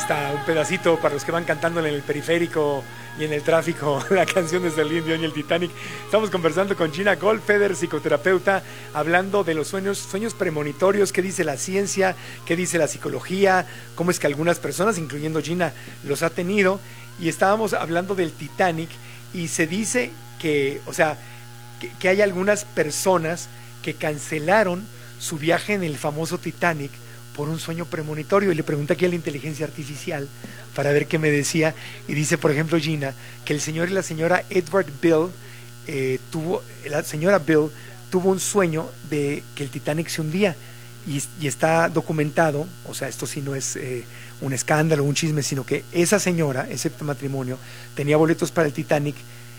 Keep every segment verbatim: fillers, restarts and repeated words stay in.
está un pedacito para los que van cantándole en el periférico y en el tráfico la canción de Celine Dion y el Titanic. Estamos conversando con Gina Goldfeder, psicoterapeuta, hablando de los sueños, sueños premonitorios, qué dice la ciencia, qué dice la psicología, cómo es que algunas personas, incluyendo Gina, los ha tenido. Y estábamos hablando del Titanic y se dice que, o sea, que, que hay algunas personas que cancelaron su viaje en el famoso Titanic por un sueño premonitorio, y le pregunté aquí a la inteligencia artificial para ver qué me decía, y dice, por ejemplo, Gina, que el señor y la señora Edward Bill eh, tuvo, la señora Bill tuvo un sueño de que el Titanic se hundía, y, y está documentado, o sea, esto sí no es eh, un escándalo, un chisme, sino que esa señora, ese matrimonio, tenía boletos para el Titanic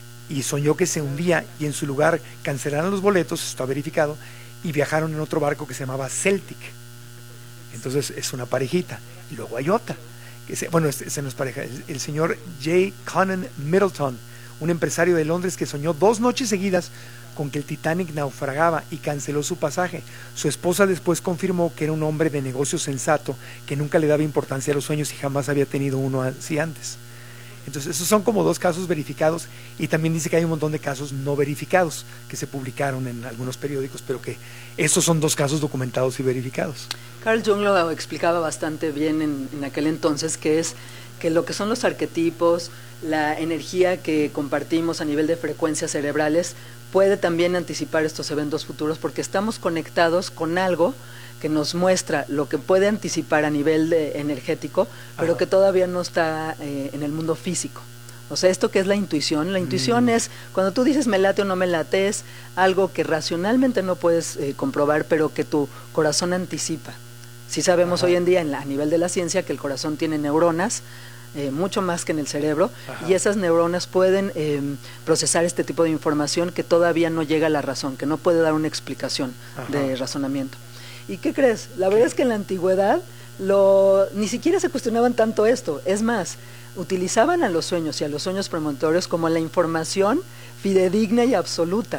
y soñó que se hundía, y en su lugar cancelaron los boletos, está verificado, y viajaron en otro barco que se llamaba Celtic. Entonces es una parejita. Y luego hay otra, que se, bueno, ese no es pareja, el, el señor J. Conan Middleton, un empresario de Londres que soñó dos noches seguidas con que el Titanic naufragaba y canceló su pasaje. Su esposa después confirmó que era un hombre de negocio sensato, que nunca le daba importancia a los sueños y jamás había tenido uno así antes. Entonces esos son como dos casos verificados, y también dice que hay un montón de casos no verificados que se publicaron en algunos periódicos, pero que esos son dos casos documentados y verificados. Carl Jung lo explicaba bastante bien en, en aquel entonces, que es que lo que son los arquetipos, la energía que compartimos a nivel de frecuencias cerebrales puede también anticipar estos eventos futuros, porque estamos conectados con algo que nos muestra lo que puede anticipar a nivel de energético, pero Ajá. que todavía no está eh, en el mundo físico. O sea, esto que es la intuición, la intuición mm. es cuando tú dices me late o no me late, es algo que racionalmente no puedes eh, comprobar, pero que tu corazón anticipa. Sí sabemos Ajá. hoy en día en la, a nivel de la ciencia que el corazón tiene neuronas, eh, mucho más que en el cerebro, Ajá. y esas neuronas pueden eh, procesar este tipo de información que todavía no llega a la razón, que no puede dar una explicación Ajá. de razonamiento. ¿Y qué crees? La verdad es que en la antigüedad lo, ni siquiera se cuestionaban tanto esto. Es más, utilizaban a los sueños y a los sueños premonitorios como la información fidedigna y absoluta.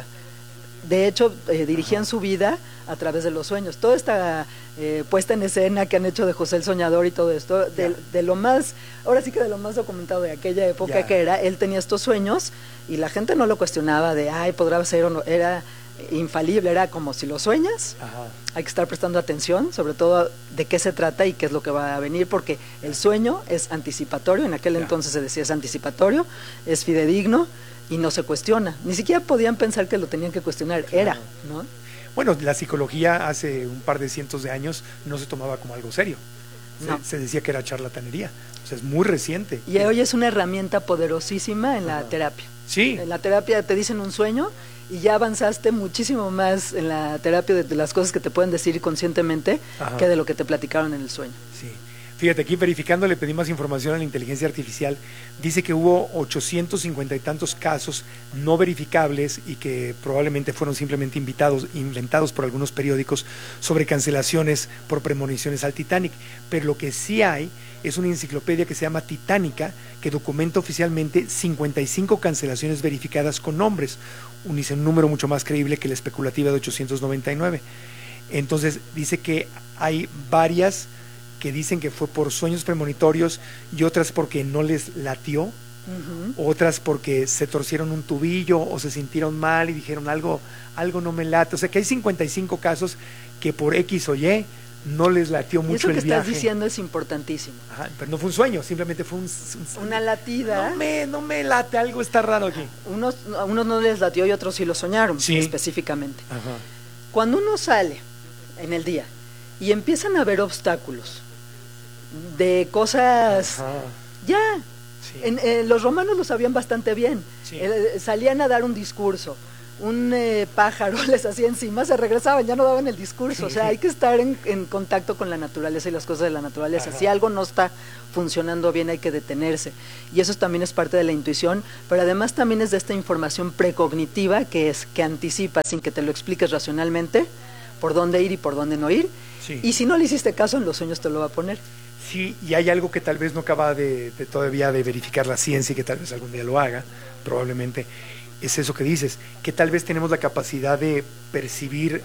De hecho, eh, dirigían Ajá. su vida a través de los sueños. Toda esta eh, puesta en escena que han hecho de José el Soñador y todo esto, de, de lo más, ahora sí que de lo más documentado de aquella época yeah. que era, él tenía estos sueños y la gente no lo cuestionaba de, ay, podrá ser o no, era infalible, era como si lo sueñas, Ajá. hay que estar prestando atención, sobre todo de qué se trata y qué es lo que va a venir, porque el sueño es anticipatorio, en aquel yeah. entonces se decía es anticipatorio, es fidedigno y no se cuestiona, ni siquiera podían pensar que lo tenían que cuestionar, claro. era, ¿no? Bueno, la psicología hace un par de cientos de años no se tomaba como algo serio, se, no. se decía que era charlatanería, o sea, es muy reciente. Y hoy es una herramienta poderosísima en la Ajá. terapia. Sí. En la terapia te dicen un sueño y ya avanzaste muchísimo más en la terapia de, de las cosas que te pueden decir conscientemente Ajá. que de lo que te platicaron en el sueño. Sí. Fíjate, aquí verificando, le pedí más información a la inteligencia artificial, dice que hubo ochocientos cincuenta y tantos casos no verificables y que probablemente fueron simplemente invitados, inventados por algunos periódicos sobre cancelaciones por premoniciones al Titanic, pero lo que sí hay es una enciclopedia que se llama Titánica, que documenta oficialmente cincuenta y cinco cancelaciones verificadas con nombres, un, un número mucho más creíble que la especulativa de ochocientos noventa y nueve. Entonces dice que hay varias que dicen que fue por sueños premonitorios y otras porque no les latió, uh-huh. otras porque se torcieron un tubillo o se sintieron mal y dijeron algo, algo no me late. O sea que hay cincuenta y cinco casos que por X o Y no les latió mucho el viaje. Eso que estás diciendo es importantísimo. Ajá, pero no fue un sueño, simplemente fue un, un una latida. No me, no me late, algo está raro aquí. Unos, a unos no les latió y otros sí lo soñaron, sí. específicamente. Ajá. Cuando uno sale en el día y empiezan a haber obstáculos de cosas, Ajá. ya, sí. en, eh, los romanos lo sabían bastante bien, sí. eh, salían a dar un discurso, un eh, pájaro les hacía encima, se regresaban, ya no daban el discurso, sí. o sea, hay que estar en, en contacto con la naturaleza y las cosas de la naturaleza, Ajá. si algo no está funcionando bien hay que detenerse, y eso también es parte de la intuición, pero además también es de esta información precognitiva que es que anticipa sin que te lo expliques racionalmente por dónde ir y por dónde no ir, sí. y si no le hiciste caso en los sueños te lo va a poner. Sí, y hay algo que tal vez no acaba de, de todavía de verificar la ciencia y que tal vez algún día lo haga, probablemente, es eso que dices, que tal vez tenemos la capacidad de percibir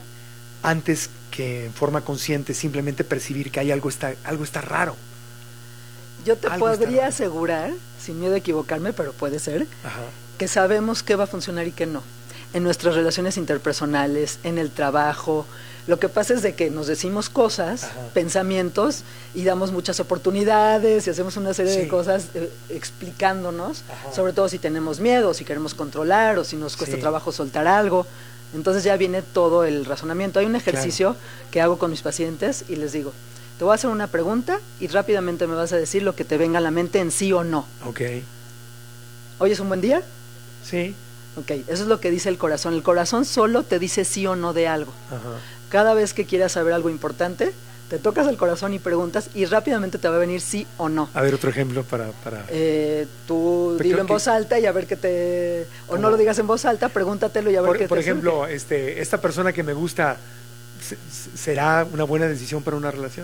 antes que en forma consciente, simplemente percibir que hay algo está, algo está raro. Yo te Algo podría está asegurar, sin miedo a equivocarme, pero puede ser, Ajá. que sabemos qué va a funcionar y qué no. En nuestras relaciones interpersonales, en el trabajo. Lo que pasa es de que nos decimos cosas, Ajá. pensamientos, y damos muchas oportunidades y hacemos una serie Sí. de cosas eh, explicándonos, Ajá. sobre todo si tenemos miedo, si queremos controlar o si nos cuesta Sí. trabajo soltar algo. Entonces ya viene todo el razonamiento. Hay un ejercicio que hago con mis pacientes y les digo, te voy a hacer una pregunta y rápidamente me vas a decir lo que te venga a la mente en sí o no. Ok. ¿Hoy es un buen día? Sí. Ok, eso es lo que dice el corazón. El corazón solo te dice sí o no de algo. Ajá. Cada vez que quieras saber algo importante, te tocas el corazón y preguntas y rápidamente te va a venir sí o no. A ver, otro ejemplo para... para... Eh, tú Pero dilo creo en que- voz alta y a ver qué te... O ¿Cómo? no lo digas en voz alta, pregúntatelo y a ver Por, qué por te ejemplo, este, esta persona que me gusta, se- se- ¿será una buena decisión para una relación?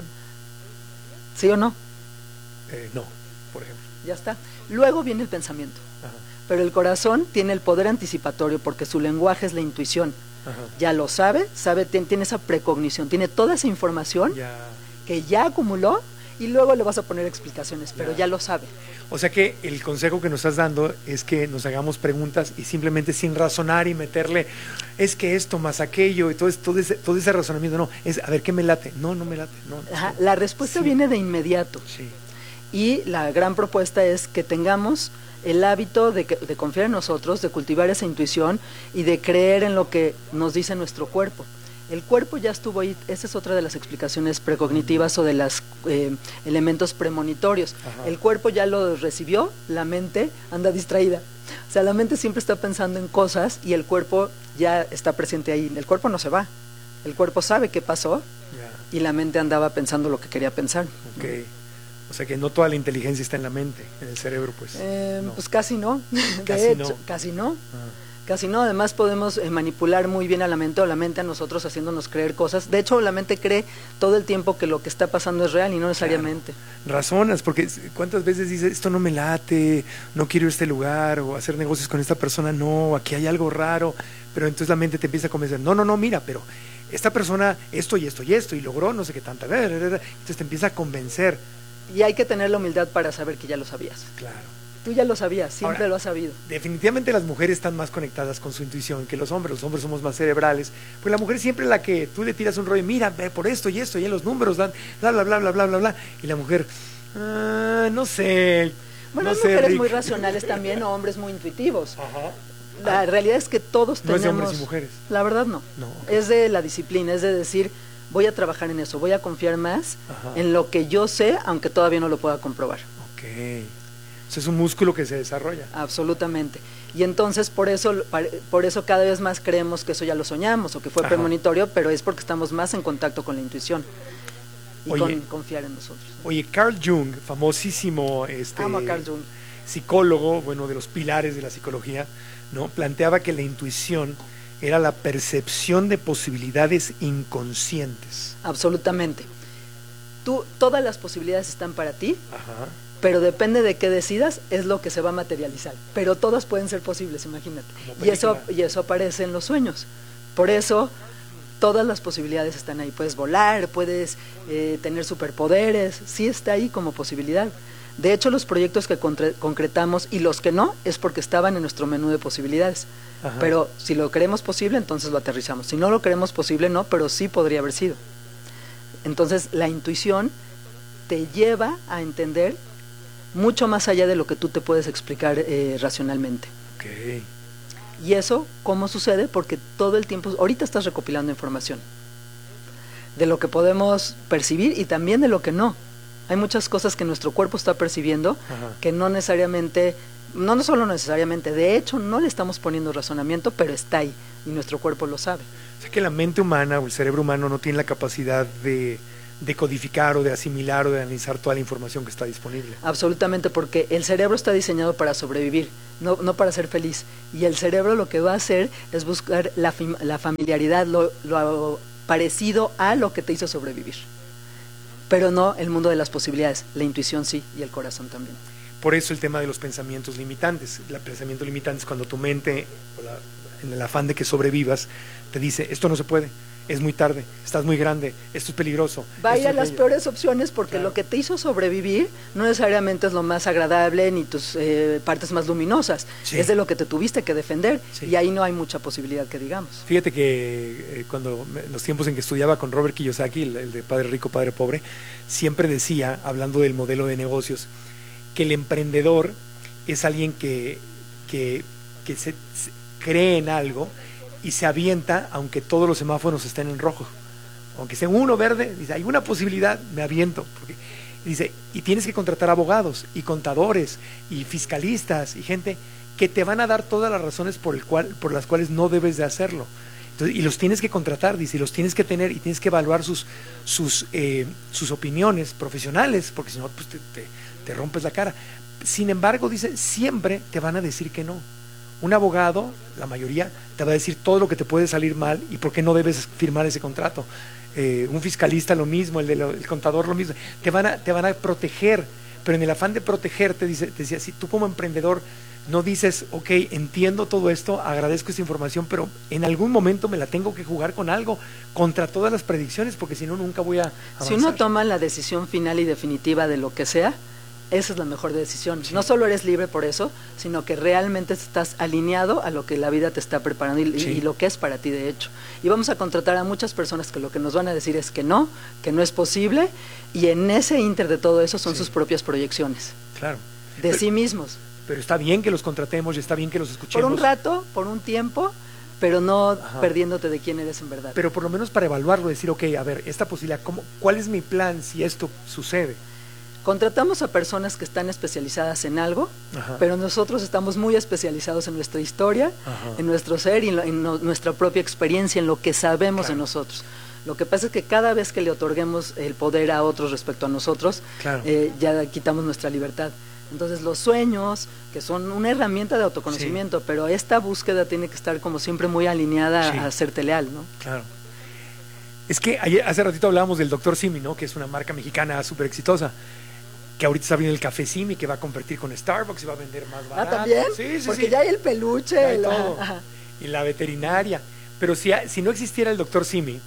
surge. ¿Sí o no? Eh, no, por ejemplo. Ya está. Luego viene el pensamiento. Ajá. Pero el corazón tiene el poder anticipatorio porque su lenguaje es la intuición. Ajá. Ya lo sabe, sabe tiene, tiene esa precognición, tiene toda esa información Ya. que ya acumuló y luego le vas a poner explicaciones, pero Ya. ya lo sabe. O sea que el consejo que nos estás dando es que nos hagamos preguntas y simplemente sin razonar y meterle, es que esto más aquello y todo, ese- todo, ese, todo ese razonamiento, no, es a ver qué me late, no, no me late, no. Ajá, no. la respuesta Sí. viene de inmediato Sí, y la gran propuesta es que tengamos el hábito de, que- de confiar en nosotros, de cultivar esa intuición y de creer en lo que nos dice nuestro cuerpo. El cuerpo ya estuvo ahí, esa es otra de las explicaciones precognitivas o de los elementos premonitorios. Ajá. El cuerpo ya lo recibió, la mente anda distraída. O sea, la mente siempre está pensando en cosas y el cuerpo ya está presente ahí. El cuerpo no se va. El cuerpo sabe qué pasó ya, y la mente andaba pensando lo que quería pensar. ok. O sea que no toda la inteligencia está en la mente, en el cerebro, pues. Eh, no. Pues casi no. De Casi hecho, no. casi no. Ah, Casi no, además podemos eh, manipular muy bien a la mente o la mente a nosotros haciéndonos creer cosas. De hecho, la mente cree todo el tiempo que lo que está pasando es real y no necesariamente. razonas, porque cuántas veces dices, esto no me late, no quiero ir a este lugar, o hacer negocios con esta persona, no, aquí hay algo raro, pero entonces la mente te empieza a convencer, no, no, no, mira, pero esta persona, esto y esto y esto, y logró no sé qué tanta, entonces te empieza a convencer. Y hay que tener la humildad para saber que ya lo sabías. Claro. Tú ya lo sabías, siempre Ahora, lo has sabido. Definitivamente las mujeres están más conectadas con su intuición que los hombres. Los hombres somos más cerebrales. Pues la mujer siempre es la que tú le tiras un rollo, mira, ve por esto y esto, y en los números dan, bla, bla, bla, bla, bla, bla, bla. Y la mujer, ah, no sé. Bueno, no hay sé, mujeres Rick. muy racionales también o hombres muy intuitivos. Ajá. La realidad es que todos No es tenemos... de hombres y mujeres. La verdad no. No, ok. Es de la disciplina, es de decir, voy a trabajar en eso, voy a confiar más Ajá. en lo que yo sé, aunque todavía no lo pueda comprobar. Ok. O sea, es un músculo que se desarrolla. Absolutamente. Y entonces por eso por eso cada vez más creemos que eso ya lo soñamos o que fue Ajá. premonitorio, pero es porque estamos más en contacto con la intuición y Oye. con confiar en nosotros. Oye, Carl Jung, famosísimo este, Amo a Carl Jung. psicólogo, bueno, de los pilares de la psicología, ¿no? Planteaba que la intuición era la percepción de posibilidades inconscientes. Absolutamente. Tú, todas las posibilidades están para ti, Ajá. pero depende de qué decidas, es lo que se va a materializar. Pero todas pueden ser posibles, imagínate. Como Y eso, película. y eso aparece en los sueños. Por eso, todas las posibilidades están ahí. Puedes volar, puedes eh, tener superpoderes, sí está ahí como posibilidad. De hecho, los proyectos que contre- concretamos y los que no, es porque estaban en nuestro menú de posibilidades. Ajá. Pero si lo creemos posible, entonces lo aterrizamos. Si no lo creemos posible, no, pero sí podría haber sido. Entonces, la intuición te lleva a entender mucho más allá de lo que tú te puedes explicar eh, racionalmente. Ok. Y eso, ¿cómo sucede? Porque todo el tiempo, ahorita estás recopilando información de lo que podemos percibir y también de lo que no. Hay muchas cosas que nuestro cuerpo está percibiendo Ajá. que no necesariamente, no, no solo necesariamente, de hecho no le estamos poniendo razonamiento, pero está ahí y nuestro cuerpo lo sabe. O sea que la mente humana o el cerebro humano no tiene la capacidad de, de codificar o de asimilar o de analizar toda la información que está disponible. Absolutamente, porque el cerebro está diseñado para sobrevivir, no, no para ser feliz. Y el cerebro lo que va a hacer es buscar la, la familiaridad, lo, lo parecido a lo que te hizo sobrevivir. Pero no el mundo de las posibilidades, la intuición sí y el corazón también. Por eso el tema de los pensamientos limitantes. El pensamiento limitante es cuando tu mente, o la, en el afán de que sobrevivas, te dice, esto no se puede, es muy tarde, estás muy grande, esto es peligroso. Vaya a las bello. peores opciones porque Claro. lo que te hizo sobrevivir no necesariamente es lo más agradable ni tus eh, partes más luminosas, Sí. es de lo que te tuviste que defender Sí. y ahí no hay mucha posibilidad que digamos. Fíjate que eh, cuando me- los tiempos en que estudiaba con Robert Kiyosaki, el, el de Padre Rico, Padre Pobre, siempre decía, hablando del modelo de negocios, que el emprendedor es alguien que, que, que se, se cree en algo y se avienta aunque todos los semáforos estén en rojo. Aunque sea uno verde, dice, hay una posibilidad, me aviento. Porque, dice, y tienes que contratar abogados y contadores y fiscalistas y gente que te van a dar todas las razones por, el cual, por las cuales no debes de hacerlo. Entonces, y los tienes que contratar, dice, y los tienes que tener y tienes que evaluar sus, sus, eh, sus opiniones profesionales, porque si no, pues te, te, te rompes la cara. Sin embargo, dice, siempre te van a decir que no. Un abogado, la mayoría, te va a decir todo lo que te puede salir mal y por qué no debes firmar ese contrato. Eh, un fiscalista lo mismo, el, de lo, el contador lo mismo. Te van, a, te van a proteger, pero en el afán de protegerte, dice, te decía, si tú como emprendedor no dices, ok, entiendo todo esto, agradezco esta información, pero en algún momento me la tengo que jugar con algo, contra todas las predicciones, porque si no, nunca voy a avanzar. Si uno toma la decisión final y definitiva de lo que sea, esa es la mejor decisión. Sí. No solo eres libre por eso, sino que realmente estás alineado a lo que la vida te está preparando y, sí. y lo que es para ti, de hecho. Y vamos a contratar a muchas personas que lo que nos van a decir es que no, que no es posible, y en ese inter de todo eso son sí. sus propias proyecciones. Claro. De pero, sí mismos. Pero está bien que los contratemos y está bien que los escuchemos. Por un rato, por un tiempo, pero no Ajá. perdiéndote de quién eres en verdad. Pero por lo menos para evaluarlo, decir, ok, a ver, esta posibilidad, ¿cómo, ¿cuál es mi plan si esto sucede? Contratamos a personas que están especializadas en algo, Ajá. pero nosotros estamos muy especializados en nuestra historia, Ajá. en nuestro ser y en, lo, en no, nuestra propia experiencia, en lo que sabemos claro. de nosotros. Lo que pasa es que cada vez que le otorguemos el poder a otros respecto a nosotros, claro. eh, ya quitamos nuestra libertad. Entonces los sueños, que son una herramienta de autoconocimiento, sí. pero esta búsqueda tiene que estar como siempre muy alineada sí. a serte leal, ¿no? Claro. Es que ayer, hace ratito hablábamos del doctor Simi, ¿no? Que es una marca mexicana súper exitosa, que ahorita está abriendo el Café Simi, que va a competir con Starbucks y va a vender más barato. Ah, ¿también? Sí, sí, Porque sí. ya hay el peluche. Ya hay la... todo. Y la veterinaria. Pero si, si no existiera el doctor Simi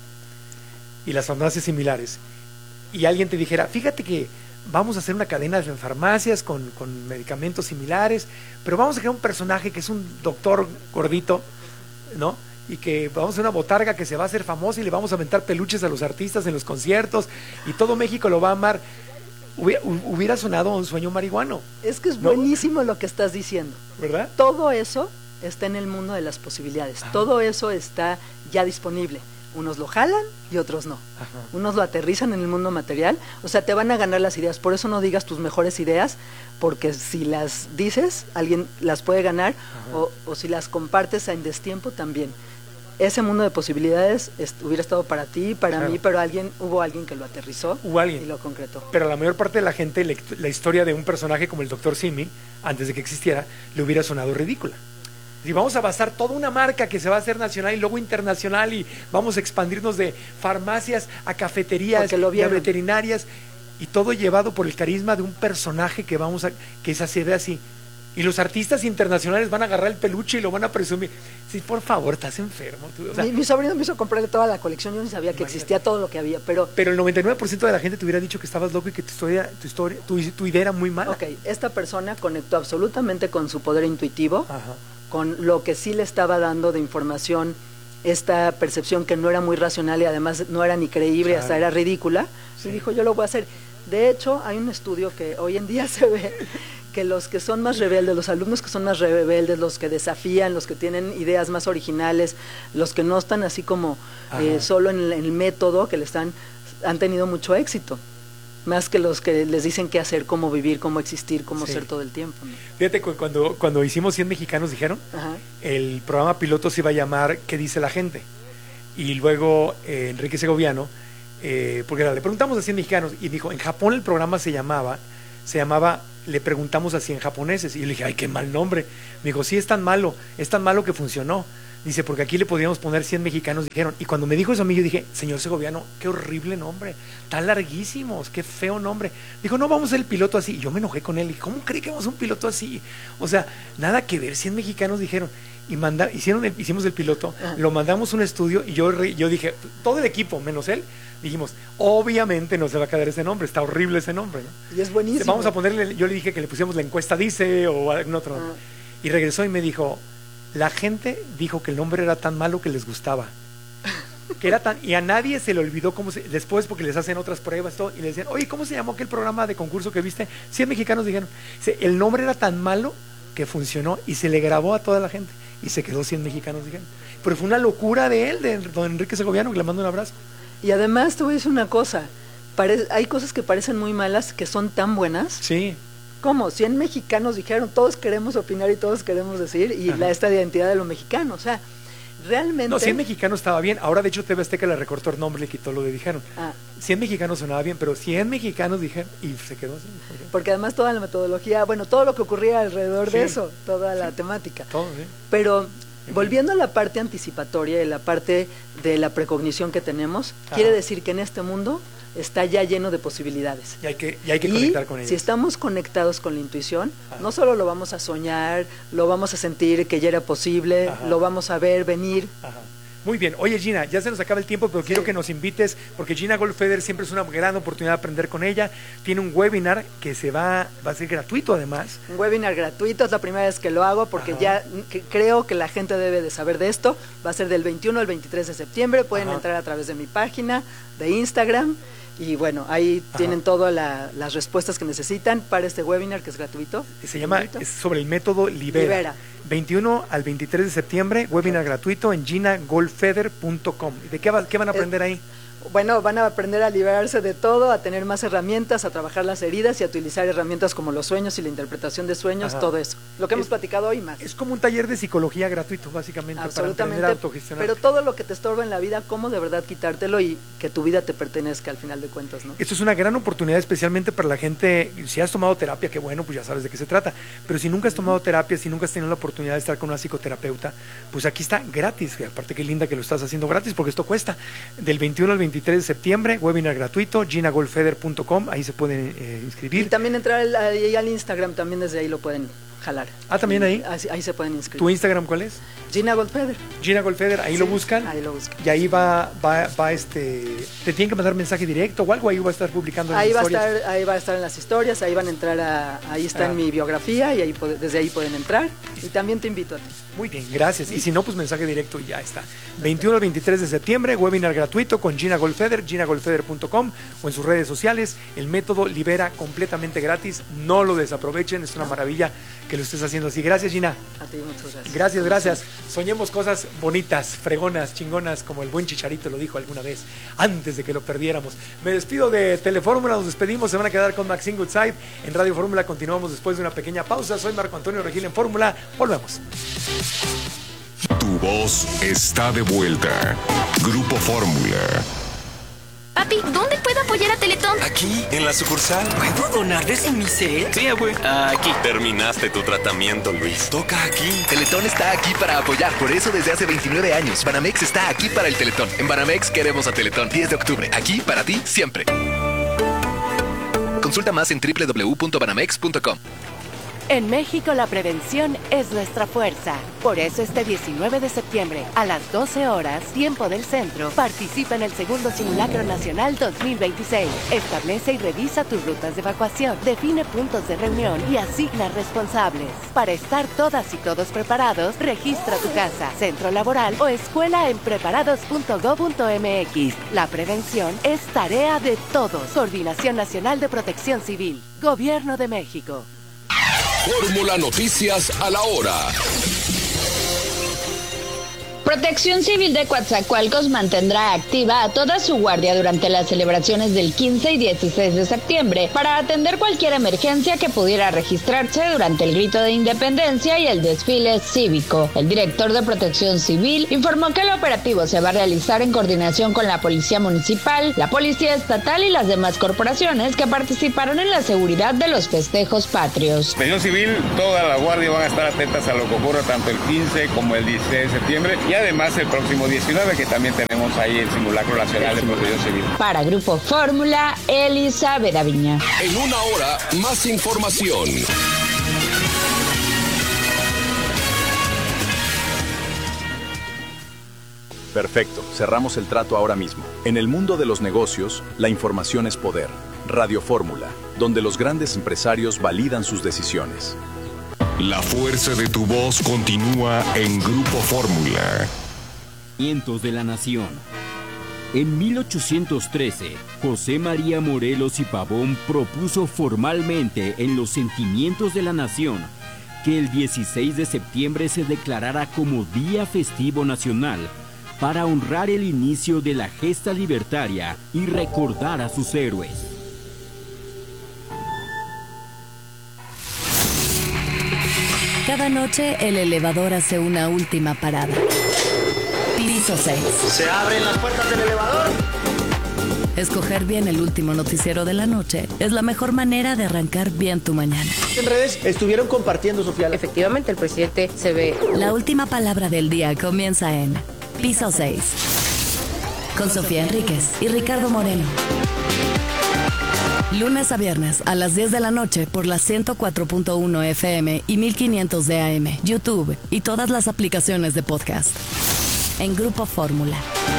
y las farmacias similares, y alguien te dijera, fíjate que vamos a hacer una cadena de farmacias con, con medicamentos similares, pero vamos a crear un personaje que es un doctor gordito, ¿no? Y que vamos a hacer una botarga que se va a hacer famosa y le vamos a aventar peluches a los artistas en los conciertos y todo México lo va a amar. Hubiera, hubiera sonado un sueño marihuano. Es que es ¿no? buenísimo lo que estás diciendo. ¿Verdad? Todo eso está en el mundo de las posibilidades. Ajá. Todo eso está ya disponible. Unos lo jalan y otros no. Ajá. Unos lo aterrizan en el mundo material. O sea, te van a ganar las ideas. Por eso no digas tus mejores ideas, porque si las dices, alguien las puede ganar, o, o si las compartes en destiempo también. Ese mundo de posibilidades est hubiera estado para ti, para claro. mí, pero alguien hubo alguien que lo aterrizó hubo alguien. y lo concretó. Pero a la mayor parte de la gente, le, la historia de un personaje como el doctor Simi, antes de que existiera, le hubiera sonado ridícula. Y vamos a basar toda una marca que se va a hacer nacional y luego internacional y vamos a expandirnos de farmacias a cafeterías y a veterinarias y todo llevado por el carisma de un personaje que vamos a que esa se ve así. Y los artistas internacionales van a agarrar el peluche y lo van a presumir. Sí, por favor, estás enfermo. Tú, o sea, mi, mi sobrino me hizo comprarle toda la colección. Yo ni sabía que imagínate. Existía todo lo que había, pero... Pero el noventa y nueve por ciento de la gente te hubiera dicho que estabas loco y que tu historia, tu, historia, tu, tu idea era muy mala. Ok, esta persona conectó absolutamente con su poder intuitivo, Ajá. con lo que sí le estaba dando de información, esta percepción que no era muy racional y además no era ni creíble, claro. hasta era ridícula. Sí. Y dijo, yo lo voy a hacer. De hecho, hay un estudio que hoy en día se ve... que los que son más rebeldes, los alumnos que son más rebeldes, los que desafían, los que tienen ideas más originales, los que no están así como eh, solo en el, en el método, que le están, han tenido mucho éxito, más que los que les dicen qué hacer, cómo vivir, cómo existir, cómo sí. ser todo el tiempo, ¿no? Fíjate, cuando, cuando hicimos cien mexicanos dijeron, Ajá. el programa piloto se iba a llamar ¿Qué dice la gente? Y luego eh, Enrique Segoviano, eh, porque le preguntamos a cien mexicanos y dijo, en Japón el programa se llamaba, se llamaba le preguntamos a cien japoneses y yo le dije, ay, qué mal nombre. Me dijo, sí, es tan malo, es tan malo que funcionó. Dice, porque aquí le podríamos poner cien mexicanos, dijeron. Y cuando me dijo eso a mí, yo dije, señor Segoviano, qué horrible nombre, tan larguísimos, qué feo nombre. Dijo, no, vamos a hacer el piloto así. Y yo me enojé con él, y dije, ¿cómo cree que vamos a un piloto así? O sea, nada que ver, cien mexicanos dijeron. y manda, hicieron el, hicimos el piloto, ajá, lo mandamos a un estudio y yo, yo dije, todo el equipo, menos él, dijimos, obviamente no se va a quedar ese nombre, está horrible ese nombre, ¿no? Y es buenísimo. Vamos a ponerle, yo le dije que le pusiéramos La Encuesta Dice o algún otro nombre. Ah. Y regresó y me dijo, la gente dijo que el nombre era tan malo que les gustaba. Que era tan, y a nadie se le olvidó cómo se, después porque les hacen otras pruebas todo, y le decían, oye, ¿cómo se llamó aquel programa de concurso que viste? cien mexicanos dijeron, el nombre era tan malo que funcionó y se le grabó a toda la gente y se quedó cien mexicanos dijeron. Pero fue una locura de él, de don Enrique Segoviano, que le mando un abrazo. Y además te voy a decir una cosa, pare, hay cosas que parecen muy malas que son tan buenas. Sí. ¿Cómo? cien mexicanos dijeron, todos queremos opinar y todos queremos decir, y la, esta identidad de lo mexicano, o sea, realmente... No, cien mexicanos estaba bien, ahora de hecho T V Azteca le recortó el nombre, le quitó lo de dijeron. Ah. cien mexicanos sonaba bien, pero cien mexicanos dijeron, y se quedó así. Porque, porque además toda la metodología, bueno, todo lo que ocurría alrededor sí. de eso, toda la sí. temática. Todo, sí. Pero... volviendo a la parte anticipatoria y la parte de la precognición que tenemos, ajá, quiere decir que en este mundo está ya lleno de posibilidades. Y hay que, y hay que y conectar con ellas. Si estamos conectados con la intuición, ajá, no solo lo vamos a soñar, lo vamos a sentir que ya era posible, ajá, lo vamos a ver venir. Ajá. Muy bien. Oye, Gina, ya se nos acaba el tiempo, pero sí. quiero que nos invites, porque Gina Goldfeder siempre es una gran oportunidad de aprender con ella. Tiene un webinar que se va, va a ser gratuito además. Un webinar gratuito, es la primera vez que lo hago, porque ajá, ya que creo que la gente debe de saber de esto. Va a ser del veintiuno al veintitrés de septiembre, pueden ajá, entrar a través de mi página, de Instagram, y bueno, ahí ajá, tienen todas la, las respuestas que necesitan para este webinar que es gratuito. Se llama, es sobre el método Libera. Libera. veintiuno al veintitrés de septiembre, webinar gratuito en gina goldfeder punto com. ¿De qué, va, qué van a aprender ahí? Bueno, van a aprender a liberarse de todo, a tener más herramientas, a trabajar las heridas y a utilizar herramientas como los sueños y la interpretación de sueños, ajá, todo eso. Lo que es, hemos platicado hoy más. Es como un taller de psicología gratuito, básicamente, absolutamente, para aprender a autogestionar. Pero todo lo que te estorba en la vida, cómo de verdad quitártelo y que tu vida te pertenezca al final de cuentas, ¿no? Esto es una gran oportunidad, especialmente para la gente. Si has tomado terapia, qué bueno, pues ya sabes de qué se trata. Pero si nunca has tomado terapia, si nunca has tenido la oportunidad de estar con una psicoterapeuta, pues aquí está gratis. Y aparte, qué linda que lo estás haciendo gratis, porque esto cuesta. Del veintiuno al veintitrés de septiembre, webinar gratuito, gina goldfeder punto com, ahí se pueden eh, inscribir. Y también entrar al, ahí al Instagram, también desde ahí lo pueden jalar. Ah, ¿también ahí? Ahí, ahí se pueden inscribir. ¿Tu Instagram cuál es? Gina Goldfeder. Gina Goldfeder, ahí sí, lo buscan. Ahí lo buscan. Y ahí va, va, va este, te tienen que mandar mensaje directo o algo, ahí va a estar publicando en ahí las va historias. A estar, ahí va a estar en las historias, ahí van a entrar a, ahí está ah. en mi biografía y ahí desde ahí pueden entrar. Y también te invito a ti. Muy bien, gracias. Sí. Y si no, pues mensaje directo y ya está. veintiuno al veintitrés de septiembre, webinar gratuito con Gina Goldfeder, gina goldfeder punto com o en sus redes sociales. El método Libera, completamente gratis. No lo desaprovechen, es una maravilla que lo estés haciendo así. Gracias, Gina. A ti, muchas gracias. Gracias, gracias. Soñemos cosas bonitas, fregonas, chingonas, como el buen Chicharito lo dijo alguna vez, antes de que lo perdiéramos. Me despido de Telefórmula, nos despedimos, se van a quedar con Maxine Goodside. En Radio Fórmula continuamos después de una pequeña pausa. Soy Marco Antonio Regil en Fórmula. Volvemos. Tu voz está de vuelta. Grupo Fórmula. Papi, ¿dónde puedo apoyar a Teletón? Aquí, en la sucursal. ¿Puedo donarles en mi set? Sí, abue. Aquí. Terminaste tu tratamiento, Luis. Toca aquí. Teletón está aquí para apoyar. Por eso desde hace veintinueve años, Banamex está aquí para el Teletón. En Banamex queremos a Teletón. diez de octubre. Aquí para ti, siempre. Consulta más en doble u doble u doble u punto banamex punto com. En México la prevención es nuestra fuerza. Por eso este diecinueve de septiembre, a las doce horas, tiempo del centro, participa en el segundo Simulacro Nacional dos mil veintiséis. Establece y revisa tus rutas de evacuación, define puntos de reunión y asigna responsables. Para estar todas y todos preparados, registra tu casa, centro laboral o escuela en preparados punto gob punto mx. La prevención es tarea de todos. Coordinación Nacional de Protección Civil. Gobierno de México. Fórmula Noticias a la hora. Protección Civil de Coatzacoalcos mantendrá activa a toda su guardia durante las celebraciones del quince y dieciséis de septiembre para atender cualquier emergencia que pudiera registrarse durante el grito de independencia y el desfile cívico. El director de Protección Civil informó que el operativo se va a realizar en coordinación con la Policía Municipal, la Policía Estatal y las demás corporaciones que participaron en la seguridad de los festejos patrios. Protección Civil, toda la guardia van a estar atentas a lo que ocurra tanto el quince como el dieciséis de septiembre y además el próximo diecinueve, que también tenemos ahí el Simulacro Nacional de Protección Civil. Para Grupo Fórmula, Elizabeth Aviña. En una hora, más información. Perfecto, cerramos el trato ahora mismo. En el mundo de los negocios, la información es poder. Radio Fórmula, donde los grandes empresarios validan sus decisiones. La fuerza de tu voz continúa en Grupo Fórmula. De la Nación. En mil ochocientos trece, José María Morelos y Pavón propuso formalmente en los Sentimientos de la Nación que el dieciséis de septiembre se declarara como Día Festivo Nacional para honrar el inicio de la gesta libertaria y recordar a sus héroes. Cada noche el elevador hace una última parada. Piso seis. Se abren las puertas del elevador. Escoger bien el último noticiero de la noche es la mejor manera de arrancar bien tu mañana. En redes estuvieron compartiendo, Sofía. Efectivamente, el presidente se ve. La última palabra del día comienza en Piso seis. Con Sofía Enríquez y Ricardo Moreno. Lunes a viernes a las diez de la noche por la ciento cuatro punto uno F M y mil quinientos de A M, YouTube y todas las aplicaciones de podcast. En Grupo Fórmula.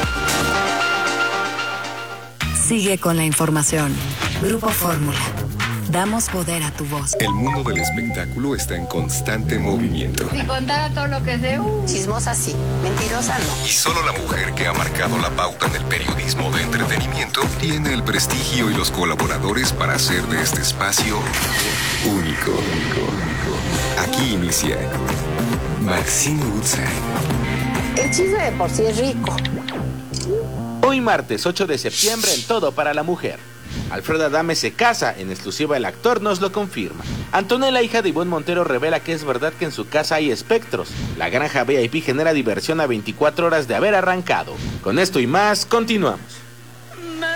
Sigue con la información. Grupo Fórmula. Damos poder a tu voz. El mundo del espectáculo está en constante movimiento. Si contara todo lo que sé, uh. chismosa sí, mentirosa no. Y solo la mujer que ha marcado la pauta en el periodismo de entretenimiento tiene el prestigio y los colaboradores para hacer de este espacio único. Aquí inicia Maxine Woodside. El chisme de por sí es rico. Hoy martes ocho de septiembre en Todo para la Mujer. Alfredo Adame se casa, en exclusiva el actor nos lo confirma. Antonella, hija de Ivonne Montero, revela que es verdad que en su casa hay espectros. La granja V I P genera diversión a veinticuatro horas de haber arrancado. Con esto y más, continuamos.